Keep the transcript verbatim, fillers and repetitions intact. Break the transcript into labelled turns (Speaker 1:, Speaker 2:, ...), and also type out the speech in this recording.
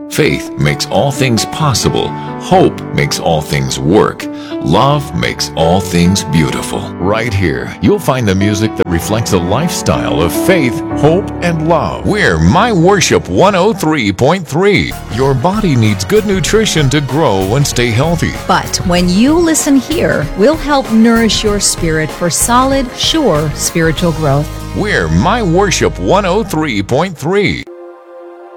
Speaker 1: Faith makes all things possible. Hope makes all things work. Love makes all things beautiful. Right here, you'll find the music that reflects a lifestyle of faith, hope, and love. We're My Worship one oh three point three. Your body needs good nutrition to grow and stay healthy.
Speaker 2: But when you listen here, we'll help nourish your spirit for solid, sure spiritual growth.
Speaker 1: We're My Worship one oh three point three.